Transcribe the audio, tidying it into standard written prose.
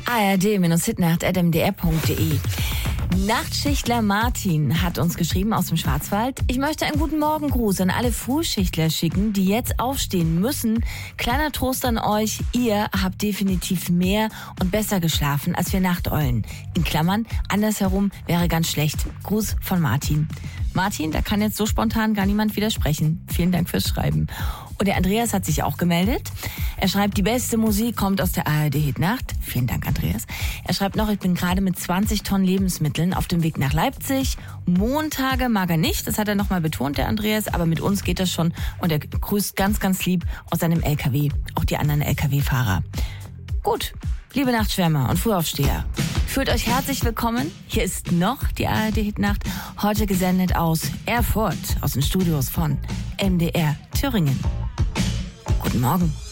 ard-hitnacht@mdr.de. Nachtschichtler Martin hat uns geschrieben aus dem Schwarzwald: Ich möchte einen guten Morgengruß an alle Frühschichtler schicken, die jetzt aufstehen müssen. Kleiner Trost an euch, ihr habt definitiv mehr und besser geschlafen als wir Nachteulen. In Klammern, andersherum wäre ganz schlecht. Gruß von Martin. Martin, da kann jetzt so spontan gar niemand widersprechen. Vielen Dank fürs Schreiben. Und der Andreas hat sich auch gemeldet. Er schreibt, die beste Musik kommt aus der ARD-Hitnacht. Vielen Dank, Andreas. Er schreibt noch, ich bin gerade mit 20 Tonnen Lebensmitteln auf dem Weg nach Leipzig. Montage mag er nicht, das hat er nochmal betont, der Andreas, aber mit uns geht das schon. Und er grüßt ganz, ganz lieb aus seinem LKW, auch die anderen LKW-Fahrer. Gut, liebe Nachtschwärmer und Frühaufsteher, fühlt euch herzlich willkommen. Hier ist noch die ARD-Hitnacht, heute gesendet aus Erfurt, aus den Studios von MDR Thüringen. Guten Morgen.